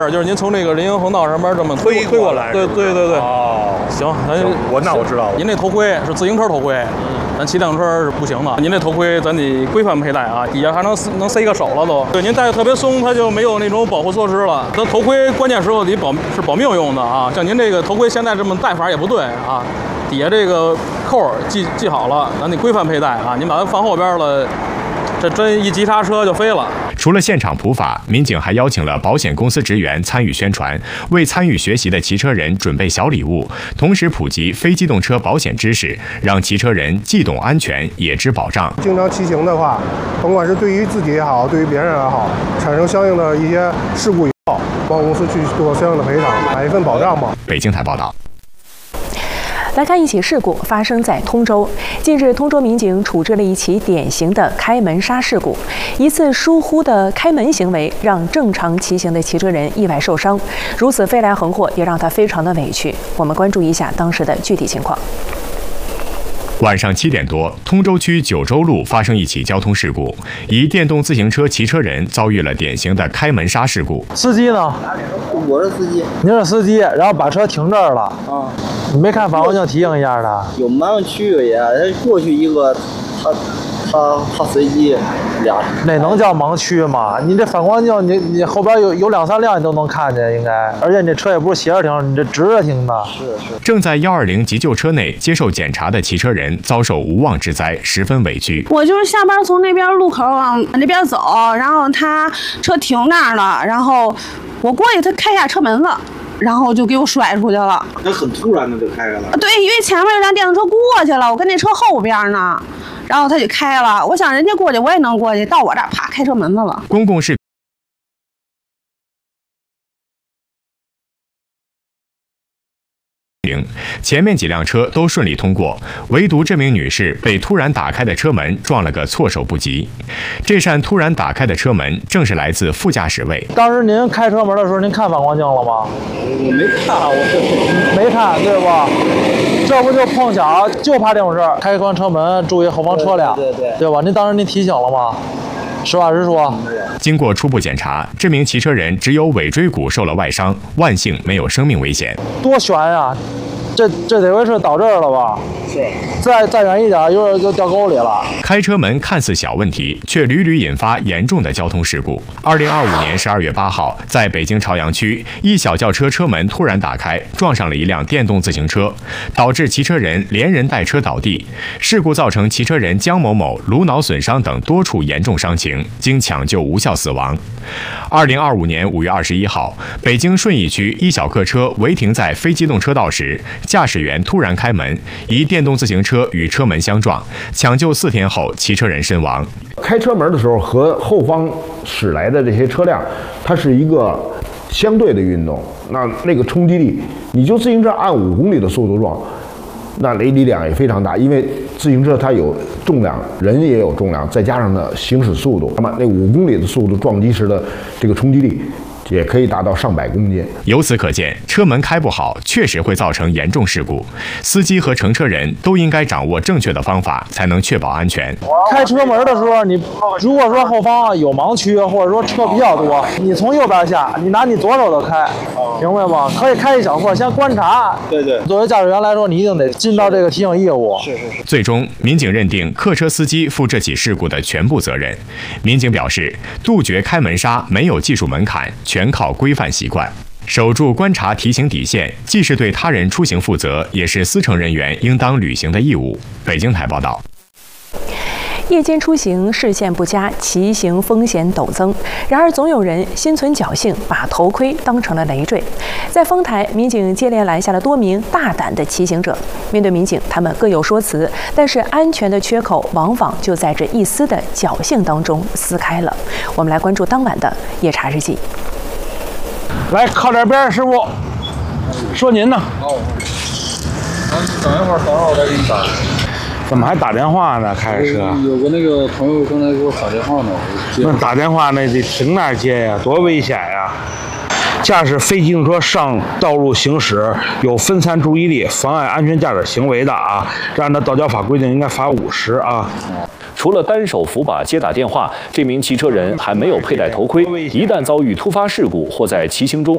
就是您从这个人行横道上面这么推过来，对。哦，行，那我知道了。您这头盔是自行车头盔，咱骑自行车是不行的。您这头盔咱得规范佩戴啊，底下还能塞个手了都。对，您戴的特别松，它就没有那种保护措施了。咱头盔关键时候得保命用的啊，像您这个头盔现在这么戴法也不对啊，底下这个扣系好了，咱得规范佩戴啊。您把它放后边了，这真一急刹车就飞了。 除了现场普法，民警还邀请了保险公司职员参与宣传，为参与学习的骑车人准备小礼物，同时普及非机动车保险知识，让骑车人既懂安全也知保障。 经常骑行的话，甭管是对于自己也好，对于别人也好，产生相应的一些事故以后，保险公司去做相应的赔偿，买一份保障嘛。 北京台报道。 来看一起事故发生在通州。近日，通州民警处置了一起典型的开门刹事故。一次疏忽的开门行为，让正常骑行的骑车人意外受伤。如此飞来横祸，也让他非常的委屈。我们关注一下当时的具体情况。 晚上7点多，通州区九州路发生一起交通事故，一电动自行车骑车人遭遇了典型的开门刹事故。 司机呢？ 我是司机。 您是司机，然后把车停这儿了。啊。你没看反光镜提醒一下他？ 有盲区域呀，他过去一个，他随机俩。 那能叫盲区吗？你这反光镜，你后边有2、3辆你都能看见，应该。而且你这车也不是斜着停，你这直着停的。 是。 正在120急救车内接受检查的骑车人遭受无妄之灾，十分委屈。 我就是下班从那边路口往那边走，然后他车停那儿了，然后我过去，他开下车门了。然后就给我甩出去了， 那很突然的就开开了。 对，因为前面有辆电动车过去了，我跟那车后边呢，然后他就开了。我想人家过去，我也能过去，到我这儿啪开车门子了。 公共视前面几辆车都顺利通过，唯独这名女士被突然打开的车门撞了个措手不及。这扇突然打开的车门正是来自副驾驶位。 当时您开车门的时候，您看反光镜了吗？ 我没看，我没看，对吧？这不就碰巧就怕这种事儿，开关车门，注意后方车辆，对吧？您当时您提醒了吗？实话实说。 经过初步检查，这名骑车人只有尾椎骨受了外伤，万幸没有生命危险。 多悬呀！这得亏是到这儿了吧？ 是。 再远一点，有点就掉沟里了。 开车门看似小问题，却屡屡引发严重的交通事故。2025年12月8号，在北京朝阳区，一小轿车车门突然打开，撞上了一辆电动自行车，导致骑车人连人带车倒地。事故造成骑车人姜某某颅脑损伤等多处严重伤情，经抢救无效死亡。2025年5月21号，北京顺义区一小客车违停在非机动车道时，驾驶员突然开门，一电动自行车与车门相撞，抢救4天后，骑车人身亡。 开车门的时候和后方驶来的这些车辆，它是一个相对的运动，那个冲击力，你就自行车按5公里的速度撞，那力量也非常大，因为自行车它有重量，人也有重量，再加上呢行驶速度，那么那5公里的速度撞击时的这个冲击力也可以达到上百公斤。 由此可见，车门开不好确实会造成严重事故，司机和乘车人都应该掌握正确的方法，才能确保安全。 开车门的时候，你如果说后方有盲区，或者说车比较多，你从右边下，你拿你左手的开，明白吗？可以开一小块，先观察。 对。 作为驾驶员来说，你一定得尽到这个提醒义务。 是。 最终，民警认定客车司机负这起事故的全部责任。民警表示，杜绝开门刹没有技术门槛，全靠规范习惯。守住观察提醒底线，既是对他人出行负责，也是司乘人员应当履行的义务。北京台报道。 夜间出行视线不佳，骑行风险陡增。然而，总有人心存侥幸，把头盔当成了累赘。在丰台，民警接连拦下了多名大胆的骑行者。面对民警，他们各有说辞，但是安全的缺口往往就在这一丝的侥幸当中撕开了。我们来关注当晚的夜查日记。 来，靠点边，师傅。说您呢？ 等一会儿，我再给你打。 怎么还打电话呢？开着车？ 有个那个朋友刚才给我打电话呢， 那打电话那得停那儿接呀，多危险呀！驾驶非机动车上道路行驶有分散注意力、妨碍安全驾驶行为的啊，按照道交法规定应该罚50啊。 除了单手扶把接打电话，这名骑车人还没有佩戴头盔，一旦遭遇突发事故或在骑行中